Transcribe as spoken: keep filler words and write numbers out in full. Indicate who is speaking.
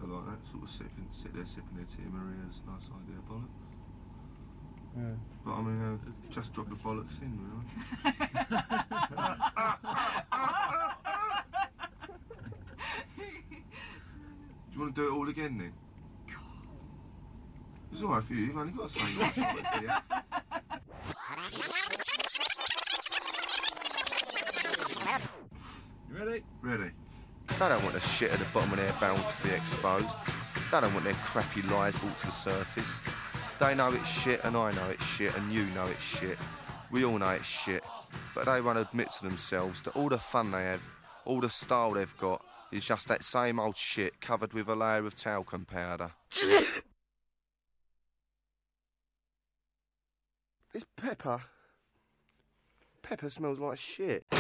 Speaker 1: like that, sort of sipping, sit there sipping their Tia Maria's, nice idea, bollocks.
Speaker 2: Yeah.
Speaker 1: But I mean, uh, just drop the bollocks in, really. Do you want to do it all again then? It's alright for you, you've only got to say nice idea.
Speaker 3: You ready?
Speaker 1: Ready.
Speaker 4: They don't want the shit at the bottom of their barrel to be exposed. They don't want their crappy lies brought to the surface. They know it's shit and I know it's shit and you know it's shit. We all know it's shit. But they won't admit to themselves that all the fun they have, all the style they've got, is just that same old shit covered with a layer of talcum powder. It's pepper. Pepper smells like shit.